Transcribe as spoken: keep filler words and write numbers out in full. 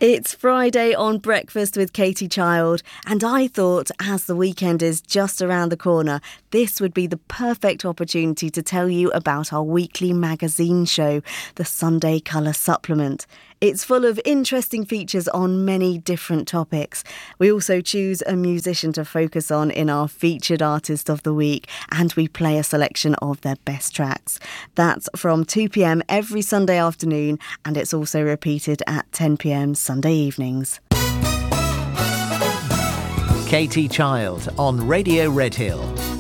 It's Friday on Breakfast with Katie Child, and I thought, as the weekend is just around the corner, this would be the perfect opportunity to tell you about our weekly magazine show, the Sunday Colour Supplement. It's full of interesting features on many different topics. We also choose a musician to focus on in our featured artist of the week, and we play a selection of their best tracks. That's from two p.m. every Sunday afternoon, and it's also repeated at ten p.m. Sunday evenings. Katie Child on Radio Redhill.